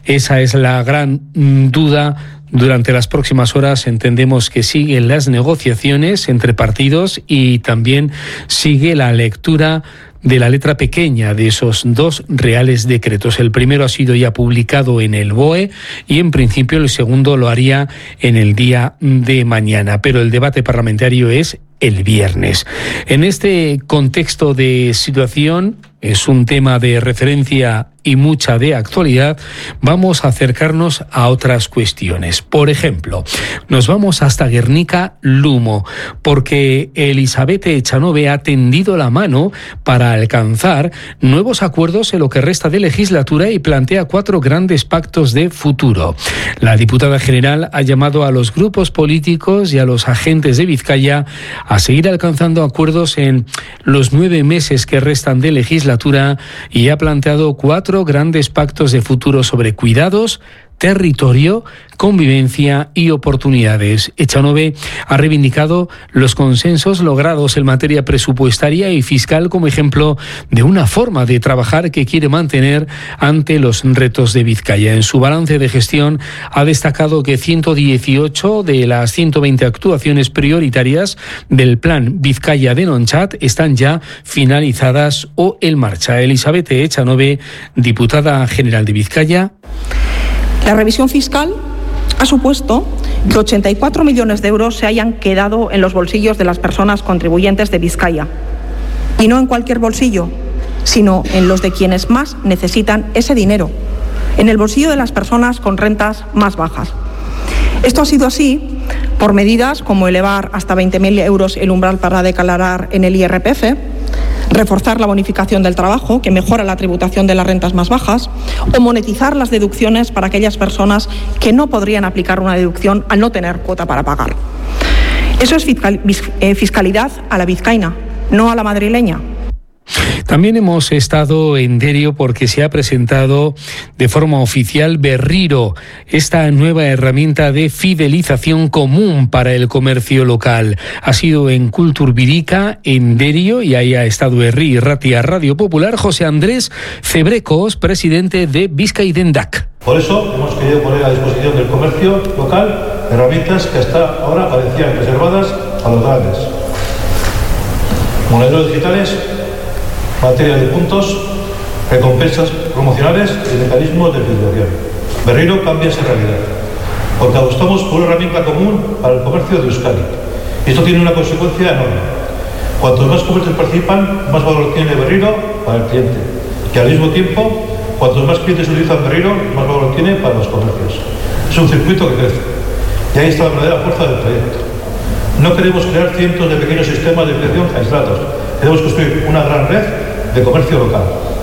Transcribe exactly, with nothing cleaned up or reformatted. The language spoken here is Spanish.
Esa es la gran duda. Durante las próximas horas entendemos que siguen las negociaciones entre partidos y también sigue la lectura de la letra pequeña de esos dos reales decretos. El primero ha sido ya publicado en el B O E y en principio el segundo lo haría en el día de mañana, pero el debate parlamentario es el viernes. En este contexto de situación, es un tema de referencia y mucha de actualidad, vamos a acercarnos a otras cuestiones. Por ejemplo, nos vamos hasta Guernica Lumo, porque Elizabeth Echanove ha tendido la mano para alcanzar nuevos acuerdos en lo que resta de legislatura y plantea cuatro grandes pactos de futuro. La diputada general ha llamado a los grupos políticos y a los agentes de Vizcaya a seguir alcanzando acuerdos en los nueve meses que restan de legislatura y ha planteado cuatro grandes pactos de futuro sobre cuidados, territorio, convivencia y oportunidades. Echanove ha reivindicado los consensos logrados en materia presupuestaria y fiscal como ejemplo de una forma de trabajar que quiere mantener ante los retos de Vizcaya. En su balance de gestión ha destacado que ciento dieciocho de las ciento veinte actuaciones prioritarias del plan Vizcaya de Nonchat están ya finalizadas o en marcha. Elizabeth Echanove, diputada general de Vizcaya. La revisión fiscal ha supuesto que ochenta y cuatro millones de euros se hayan quedado en los bolsillos de las personas contribuyentes de Vizcaya. Y no en cualquier bolsillo, sino en los de quienes más necesitan ese dinero, en el bolsillo de las personas con rentas más bajas. Esto ha sido así por medidas como elevar hasta veinte mil euros el umbral para declarar en el I R P F, reforzar la bonificación del trabajo, que mejora la tributación de las rentas más bajas, o monetizar las deducciones para aquellas personas que no podrían aplicar una deducción al no tener cuota para pagar. Eso es fiscal, eh, fiscalidad a la vizcaína, no a la madrileña. También hemos estado en Derio porque se ha presentado de forma oficial Berriro, esta nueva herramienta de fidelización común para el comercio local. Ha sido en Kulturbirica, en Derio, y ahí ha estado Herri Ratia Radio Popular, José Andrés Cebrecos, presidente de Bizkaidendak. Por eso hemos querido poner a disposición del comercio local herramientas que hasta ahora parecían reservadas a los grandes. Monederos digitales, materia de puntos, recompensas promocionales y mecanismos de fidelización. Berriro cambia esa realidad, porque apostamos por una herramienta común para el comercio de Euskadi. Y esto tiene una consecuencia enorme. Cuantos más comercios participan, más valor tiene Berriro para el cliente. Y al mismo tiempo, cuantos más clientes utilizan Berriro, más valor tiene para los comercios. Es un circuito que crece. Y ahí está la verdadera fuerza del proyecto. No queremos crear cientos de pequeños sistemas de fidelización aislados. Queremos construir una gran red de comercio local.